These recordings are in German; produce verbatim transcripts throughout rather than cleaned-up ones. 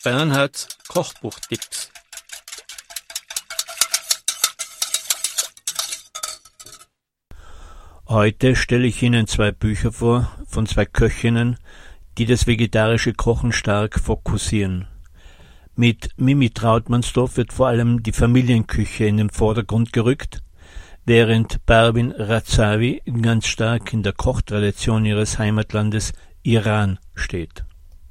Bernhards Kochbuchtipps. Heute stelle ich Ihnen zwei Bücher vor von zwei Köchinnen, die das vegetarische Kochen stark fokussieren. Mit Mimi Trautmannsdorf wird vor allem die Familienküche in den Vordergrund gerückt, während Parvin Razavi ganz stark in der Kochtradition ihres Heimatlandes Iran steht.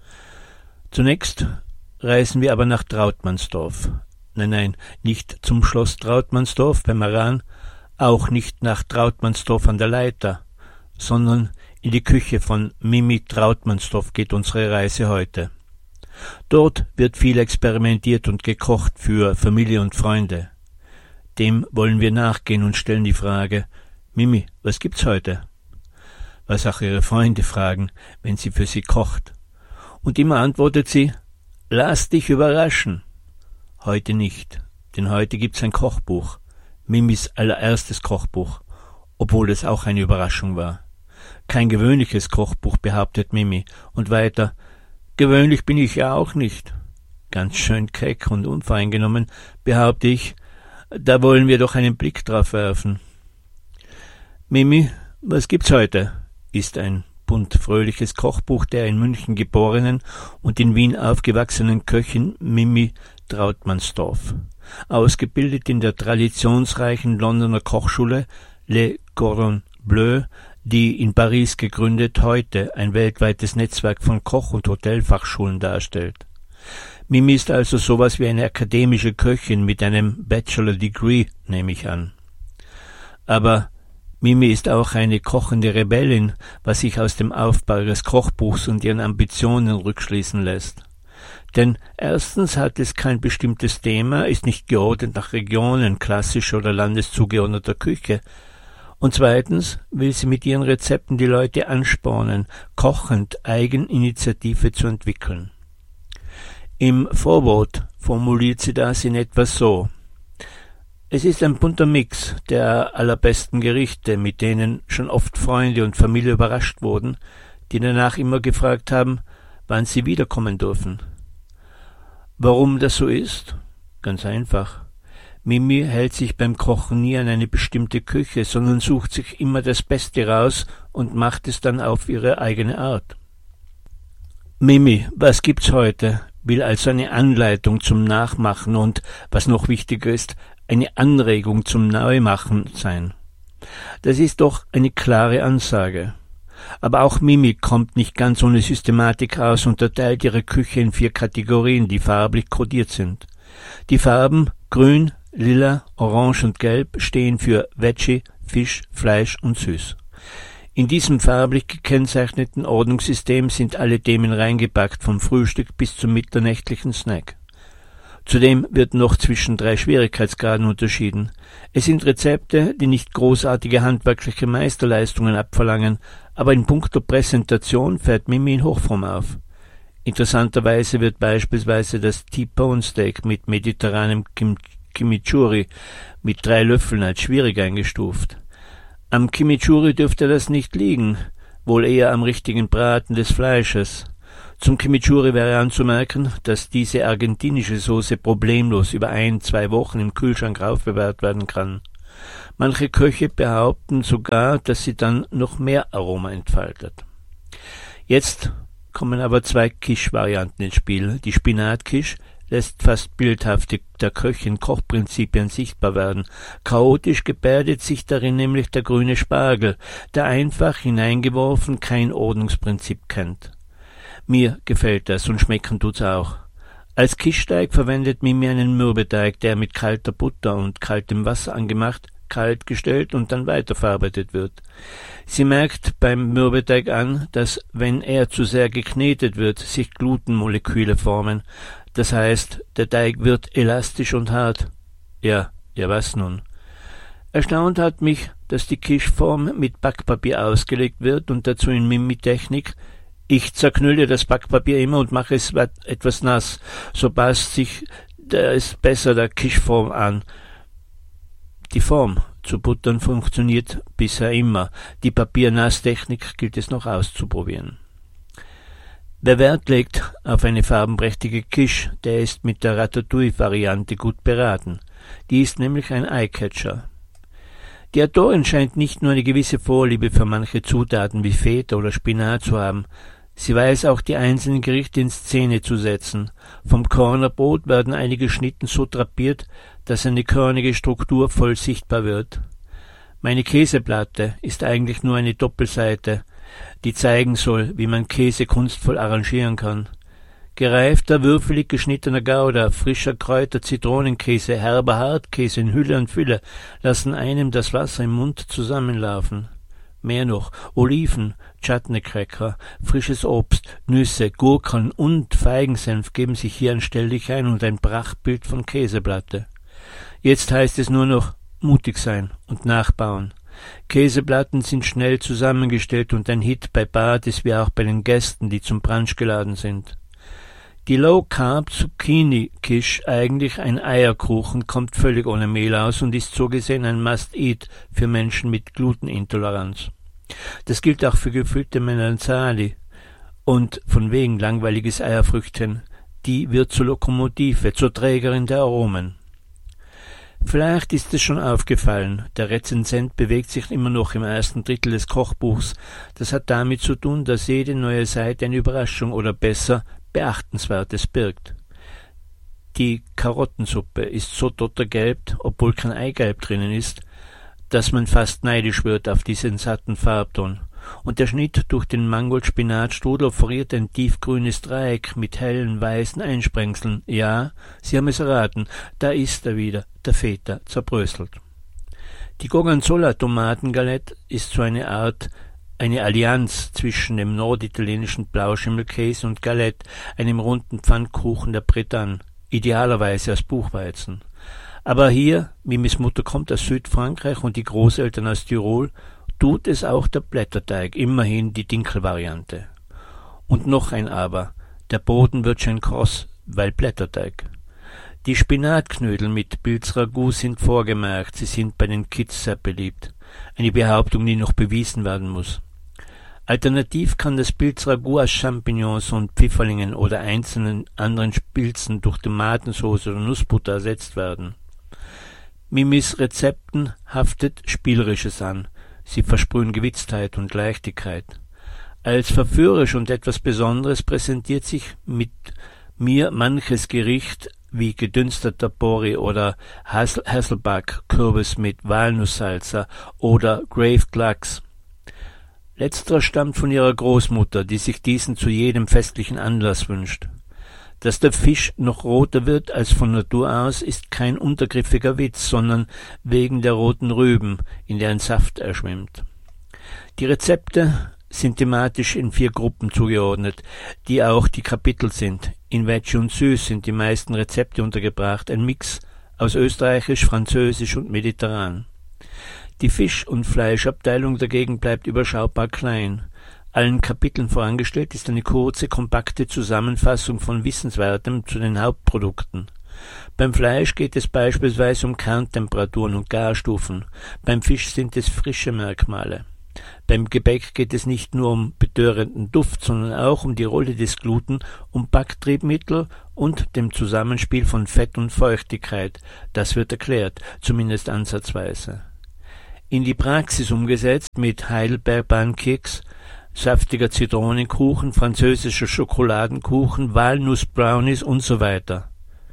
Zunächst reisen wir aber nach Trautmannsdorf. Nein, nein, nicht zum Schloss Trautmannsdorf beim Aran, auch nicht nach Trautmannsdorf an der Leiter, sondern in die Küche von Mimi Trautmannsdorf geht unsere Reise heute. Dort wird viel experimentiert und gekocht für Familie und Freunde. Dem wollen wir nachgehen und stellen die Frage: Mimi, was gibt's heute? Was auch ihre Freunde fragen, wenn sie für sie kocht. Und immer antwortet sie: Lass dich überraschen. Heute nicht, denn heute gibt's ein Kochbuch, Mimis allererstes Kochbuch, obwohl es auch eine Überraschung war. Kein gewöhnliches Kochbuch, behauptet Mimi, und weiter: Gewöhnlich bin ich ja auch nicht. Ganz schön keck und unvoreingenommen behaupte ich: Da wollen wir doch einen Blick drauf werfen. Mimi, was gibt's heute? Ist ein bunt fröhliches Kochbuch der in München geborenen und in Wien aufgewachsenen Köchin Mimi Trautmannsdorf. Ausgebildet in der traditionsreichen Londoner Kochschule Le Cordon Bleu, die in Paris gegründet heute ein weltweites Netzwerk von Koch- und Hotelfachschulen darstellt. Mimi ist also sowas wie eine akademische Köchin mit einem Bachelor-Degree, nehme ich an. Aber Mimi ist auch eine kochende Rebellin, was sich aus dem Aufbau ihres Kochbuchs und ihren Ambitionen rückschließen lässt. Denn erstens hat es kein bestimmtes Thema, ist nicht geordnet nach Regionen, klassischer oder landeszugeordneter Küche. Und zweitens will sie mit ihren Rezepten die Leute anspornen, kochend Eigeninitiative zu entwickeln. Im Vorwort formuliert sie das in etwa so: Es ist ein bunter Mix der allerbesten Gerichte, mit denen schon oft Freunde und Familie überrascht wurden, die danach immer gefragt haben, wann sie wiederkommen dürfen. Warum das so ist? Ganz einfach. Mimi hält sich beim Kochen nie an eine bestimmte Küche, sondern sucht sich immer das Beste raus und macht es dann auf ihre eigene Art. Mimi, was gibt's heute? Will also eine Anleitung zum Nachmachen und, was noch wichtiger ist, eine Anregung zum Neumachen sein. Das ist doch eine klare Ansage. Aber auch Mimi kommt nicht ganz ohne Systematik aus und unterteilt ihre Küche in vier Kategorien, die farblich kodiert sind. Die Farben Grün, Lila, Orange und Gelb stehen für Veggie, Fisch, Fleisch und Süß. In diesem farblich gekennzeichneten Ordnungssystem sind alle Themen reingepackt, vom Frühstück bis zum mitternächtlichen Snack. Zudem wird noch zwischen drei Schwierigkeitsgraden unterschieden. Es sind Rezepte, die nicht großartige handwerkliche Meisterleistungen abverlangen, aber in puncto Präsentation fährt Mimi in Hochform auf. Interessanterweise wird beispielsweise das T-Bone Steak mit mediterranem Kim Chimichurri mit drei Löffeln als schwierig eingestuft. Am Chimichurri dürfte das nicht liegen, wohl eher am richtigen Braten des Fleisches. Zum Chimichurri wäre anzumerken, dass diese argentinische Soße problemlos über ein, zwei Wochen im Kühlschrank aufbewahrt werden kann. Manche Köche behaupten sogar, dass sie dann noch mehr Aroma entfaltet. Jetzt kommen aber zwei Quiche-Varianten ins Spiel. Die Spinat-Quiche lässt fast bildhaft der Köchin Kochprinzipien sichtbar werden. Chaotisch gebärdet sich darin nämlich der grüne Spargel, der einfach hineingeworfen kein Ordnungsprinzip kennt. Mir gefällt das und schmecken tut's auch. Als Quiche-Teig verwendet Mimi einen Mürbeteig, der mit kalter Butter und kaltem Wasser angemacht, kalt gestellt und dann weiterverarbeitet wird. Sie merkt beim Mürbeteig an, dass, wenn er zu sehr geknetet wird, sich Glutenmoleküle formen. Das heißt, der Teig wird elastisch und hart. Ja, ja was nun? Erstaunt hat mich, dass die Quicheform mit Backpapier ausgelegt wird und dazu in Mimi-Technik: Ich zerknülle das Backpapier immer und mache es etwas nass, so passt sich es besser der Quicheform an. Die Form zu buttern funktioniert bisher immer. Die Papiernasstechnik gilt es noch auszuprobieren. Wer Wert legt auf eine farbenprächtige Quiche, der ist mit der Ratatouille-Variante gut beraten. Die ist nämlich ein Eyecatcher. Die Autorin scheint nicht nur eine gewisse Vorliebe für manche Zutaten wie Feta oder Spinat zu haben, sie weiß auch die einzelnen Gerichte in Szene zu setzen. Vom Cornerbrot werden einige Schnitten so drapiert, dass eine körnige Struktur voll sichtbar wird. Meine Käseplatte ist eigentlich nur eine Doppelseite, die zeigen soll, wie man Käse kunstvoll arrangieren kann. Gereifter, würfelig geschnittener Gouda, frischer Kräuter, Zitronenkäse, herber Hartkäse in Hülle und Fülle lassen einem das Wasser im Mund zusammenlaufen. Mehr noch, Oliven, Chutney-Cracker, frisches Obst, Nüsse, Gurken und Feigensenf geben sich hier anstellig ein und ein Prachtbild von Käseplatte. Jetzt heißt es nur noch mutig sein und nachbauen. Käseplatten sind schnell zusammengestellt und ein Hit bei Partys wie auch bei den Gästen, die zum Brunch geladen sind. Die Low-Carb-Zucchini-Quiche, eigentlich ein Eierkuchen, kommt völlig ohne Mehl aus und ist so gesehen ein Must-Eat für Menschen mit Glutenintoleranz. Das gilt auch für gefüllte Melanzani und von wegen langweiliges Eierfrüchtchen. Die wird zur Lokomotive, zur Trägerin der Aromen. Vielleicht ist es schon aufgefallen, der Rezensent bewegt sich immer noch im ersten Drittel des Kochbuchs. Das hat damit zu tun, dass jede neue Seite eine Überraschung oder besser Beachtenswertes birgt. Die Karottensuppe ist so dottergelb, obwohl kein Eigelb drinnen ist, dass man fast neidisch wird auf diesen satten Farbton. Und der Schnitt durch den Mangold-Spinat-Strudel offeriert ein tiefgrünes Dreieck mit hellen weißen Einsprengseln. Ja, Sie haben es erraten, da ist er wieder, der Feta, zerbröselt. Die Gorgonzola-Tomatengalette ist so eine Art, eine Allianz zwischen dem norditalienischen Blauschimmelkäse und Galette, einem runden Pfannkuchen der Bretagne, idealerweise aus Buchweizen. Aber hier, Mimis Mutter kommt aus Südfrankreich und die Großeltern aus Tirol, tut es auch der Blätterteig, immerhin die Dinkel-Variante. Und noch ein Aber, der Boden wird schön kross, weil Blätterteig. Die Spinatknödel mit Pilzragout sind vorgemerkt, sie sind bei den Kids sehr beliebt. Eine Behauptung, die noch bewiesen werden muss. Alternativ kann das Pilzragout aus Champignons und Pfifferlingen oder einzelnen anderen Pilzen durch Tomatensauce oder Nussbutter ersetzt werden. Mimis Rezepten haftet Spielerisches an. Sie versprühen Gewitztheit und Leichtigkeit. Als verführerisch und etwas Besonderes präsentiert sich mit mir manches Gericht wie gedünsteter Porree oder Hassel- Hasselback-Kürbis mit Walnusssalsa oder Graved Lachs. Letzterer stammt von ihrer Großmutter, die sich diesen zu jedem festlichen Anlass wünscht. Dass der Fisch noch roter wird als von Natur aus, ist kein untergriffiger Witz, sondern wegen der roten Rüben, in deren Saft er schwimmt. Die Rezepte sind thematisch in vier Gruppen zugeordnet, die auch die Kapitel sind. In Veggie und Süß sind die meisten Rezepte untergebracht, ein Mix aus Österreichisch, Französisch und Mediterran. Die Fisch- und Fleischabteilung dagegen bleibt überschaubar klein. Allen Kapiteln vorangestellt ist eine kurze, kompakte Zusammenfassung von Wissenswertem zu den Hauptprodukten. Beim Fleisch geht es beispielsweise um Kerntemperaturen und Garstufen, beim Fisch sind es frische Merkmale. Beim Gebäck geht es nicht nur um betörenden Duft, sondern auch um die Rolle des Gluten, um Backtriebmittel und dem Zusammenspiel von Fett und Feuchtigkeit. Das wird erklärt, zumindest ansatzweise. In die Praxis umgesetzt mit Heidelbeer-Pancakes, saftiger Zitronenkuchen, französischer Schokoladenkuchen, Walnuss-Brownies und so weiter.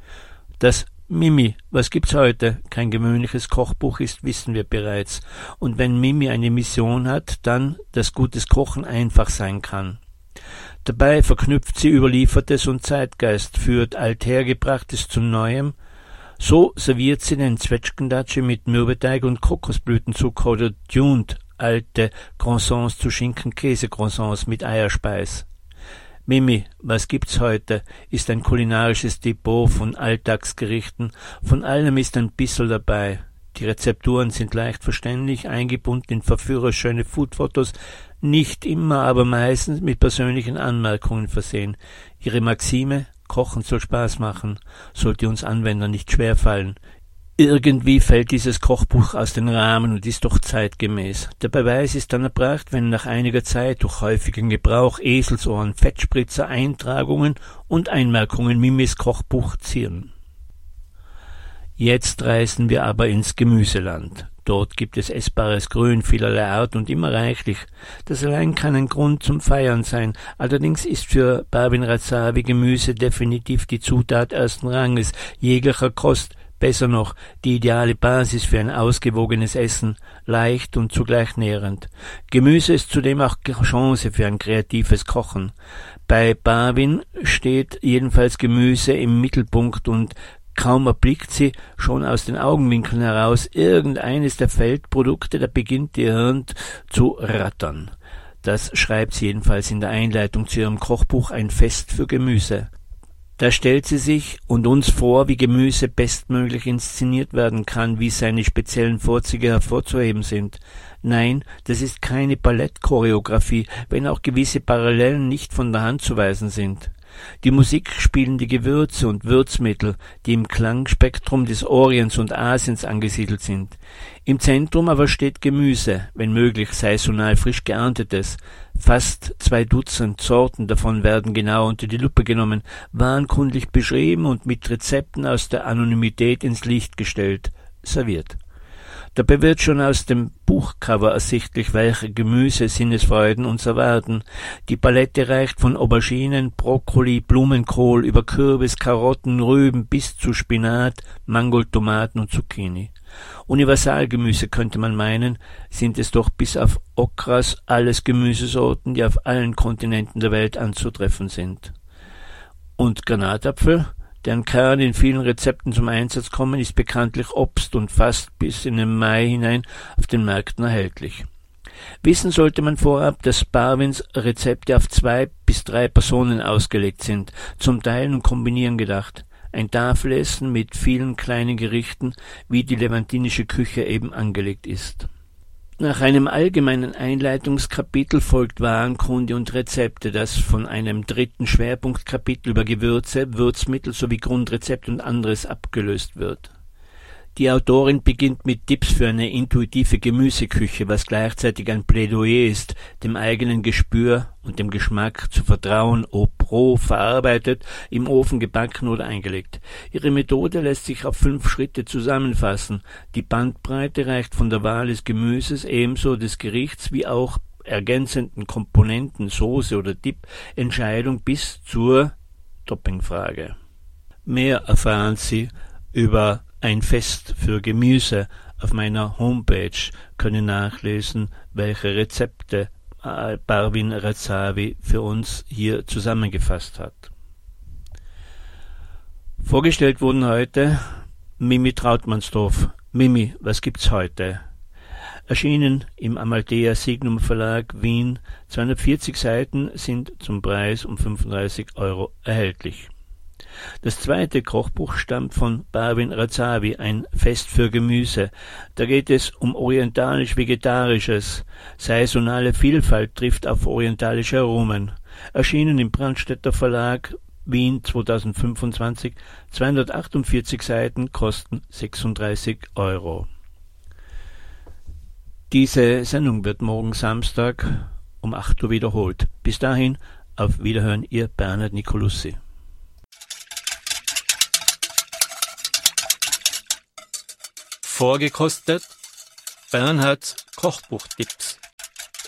Das Mimi, was gibt's heute? Kein gewöhnliches Kochbuch ist, wissen wir bereits. Und wenn Mimi eine Mission hat, dann, dass gutes Kochen einfach sein kann. Dabei verknüpft sie Überliefertes und Zeitgeist, führt Althergebrachtes zu Neuem. So serviert sie den Zwetschgendatschi mit Mürbeteig und Kokosblütenzucker oder tuned alte Croissants zu Schinken-Käse-Croissants mit Eierspeis. Mimi, was gibt's heute, ist ein kulinarisches Depot von Alltagsgerichten, von allem ist ein bissel dabei. Die Rezepturen sind leicht verständlich, eingebunden in verführerisch schöne Foodfotos, nicht immer, aber meistens mit persönlichen Anmerkungen versehen. Ihre Maxime, Kochen soll Spaß machen, sollte uns Anwendern nicht schwerfallen. Irgendwie fällt dieses Kochbuch aus den Rahmen und ist doch zeitgemäß. Der Beweis ist dann erbracht, wenn nach einiger Zeit durch häufigen Gebrauch Eselsohren, Fettspritzer, Eintragungen und Einmerkungen Mimis Kochbuch zieren. Jetzt reisen wir aber ins Gemüseland. Dort gibt es essbares Grün vielerlei Art und immer reichlich. Das allein kann ein Grund zum Feiern sein. Allerdings ist für Parvin Razavi Gemüse definitiv die Zutat ersten Ranges jeglicher Kost, besser noch, die ideale Basis für ein ausgewogenes Essen, leicht und zugleich nährend. Gemüse ist zudem auch Chance für ein kreatives Kochen. Bei Parvin steht jedenfalls Gemüse im Mittelpunkt und kaum erblickt sie, schon aus den Augenwinkeln heraus, irgendeines der Feldprodukte, da beginnt ihr Hirn zu rattern. Das schreibt sie jedenfalls in der Einleitung zu ihrem Kochbuch Ein Fest für Gemüse. Da stellt sie sich und uns vor, wie Gemüse bestmöglich inszeniert werden kann, wie seine speziellen Vorzüge hervorzuheben sind. Nein, das ist keine Ballettchoreografie, wenn auch gewisse Parallelen nicht von der Hand zu weisen sind. Die Musik spielen die Gewürze und Würzmittel, die im Klangspektrum des Orients und Asiens angesiedelt sind. Im Zentrum aber steht Gemüse, wenn möglich saisonal frisch geerntetes. Fast zwei Dutzend Sorten davon werden genau unter die Lupe genommen, wahrkundlich beschrieben und mit Rezepten aus der Anonymität ins Licht gestellt, serviert. Dabei wird schon aus dem Buchcover ersichtlich, welche Gemüse Sinnesfreuden uns erwarten. Die Palette reicht von Auberginen, Brokkoli, Blumenkohl über Kürbis, Karotten, Rüben bis zu Spinat, Mangold, Tomaten und Zucchini. Universalgemüse könnte man meinen, sind es doch bis auf Okras alles Gemüsesorten, die auf allen Kontinenten der Welt anzutreffen sind. Und Granatapfel, deren Kerne in vielen Rezepten zum Einsatz kommen, ist bekanntlich Obst und fast bis in den Mai hinein auf den Märkten erhältlich. Wissen sollte man vorab, dass Parvins Rezepte auf zwei bis drei Personen ausgelegt sind, zum Teilen und Kombinieren gedacht. Ein Tafelessen mit vielen kleinen Gerichten, wie die levantinische Küche eben angelegt ist. Nach einem allgemeinen Einleitungskapitel folgt Warenkunde und Rezepte, das von einem dritten Schwerpunktkapitel über Gewürze, Würzmittel sowie Grundrezept und anderes abgelöst wird. Die Autorin beginnt mit Tipps für eine intuitive Gemüseküche, was gleichzeitig ein Plädoyer ist, dem eigenen Gespür und dem Geschmack zu vertrauen, ob roh, verarbeitet, im Ofen gebacken oder eingelegt. Ihre Methode lässt sich auf fünf Schritte zusammenfassen. Die Bandbreite reicht von der Wahl des Gemüses, ebenso des Gerichts wie auch ergänzenden Komponenten, Soße oder Dip, Entscheidung bis zur Toppingfrage. Mehr erfahren Sie über Ein Fest für Gemüse auf meiner Homepage, können nachlesen, welche Rezepte Parvin Razavi für uns hier zusammengefasst hat. Vorgestellt wurden heute Mimi Trautmannsdorf. Mimi, was gibt's heute? Erschienen im Amalthea Signum Verlag Wien, zweihundertvierzig Seiten, sind zum Preis um fünfunddreißig Euro erhältlich. Das zweite Kochbuch stammt von Parvin Razavi, Ein Fest für Gemüse. Da geht es um orientalisch-vegetarisches. Saisonale Vielfalt trifft auf orientalische Aromen. Erschienen im Brandstätter Verlag Wien zweitausendfünfundzwanzig, zweihundertachtundvierzig Seiten, kosten sechsunddreißig Euro. Diese Sendung wird morgen Samstag um acht Uhr wiederholt. Bis dahin, auf Wiederhören, Ihr Bernhard Nicolussi. Vorgekostet Bernhards Kochbuchtipps.